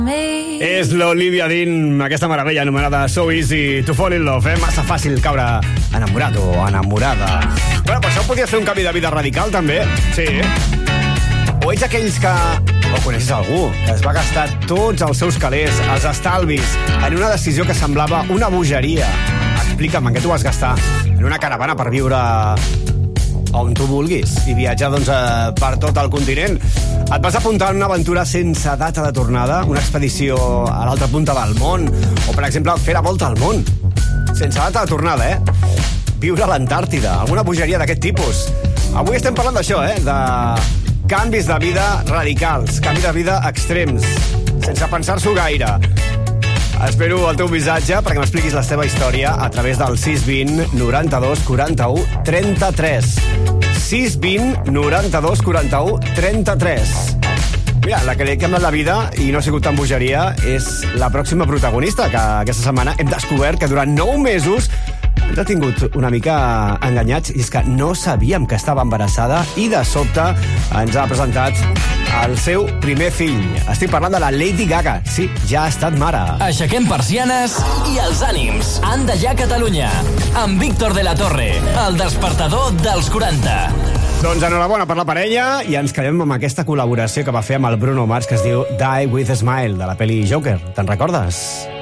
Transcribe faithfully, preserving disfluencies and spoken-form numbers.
És l'Olivia Dean, aquesta meravella anomenada So Easy to Fall in Love, eh? Massa fàcil caure enamorat o enamorada. Bueno, per això podies fer un canvi de vida radical, també. Sí. O ets aquells que... O coneixes algú que es va gastar tots els seus calés, els estalvis, en una decisió que semblava una bogeria. Explica'm, en què t'ho vas gastar? En una caravana per viure on tu vulguis i viatjar, doncs, eh, per tot el continent. Et vas apuntar en una aventura sense data de tornada, una expedició a l'altra punta del món, o, per exemple, fer la volta al món. Sense data de tornada, eh? Viure a l'Antàrtida, alguna bogeria d'aquest tipus. Avui estem parlant d'això, eh? De canvis de vida radicals, canvis de vida extrems, sense pensar-s'ho gaire. Espero el teu missatge perquè m'expliquis la teva història a través del sis vint noranta-dos quaranta-u trenta-tres. sis vint noranta-dos quaranta-u trenta-tres. Mira, la que li he canviat la vida i no ha sigut tan bogeria és la pròxima protagonista, que aquesta setmana hem descobert que durant nou mesos ens ha tingut una mica enganyats, i és que no sabíem que estava embarassada i de sobte ens ha presentat el seu primer fill. Estic parlant de la Lady Gaga. Sí, ja ha estat mare. Aixequem persianes i els ànims han de ja Catalunya. Amb Víctor de la Torre, el despertador dels quaranta. Doncs enhorabona per la parella i ens quedem amb aquesta col·laboració que va fer amb el Bruno Mars que es diu Die With a Smile, de la pel·li Joker. Te'n recordes?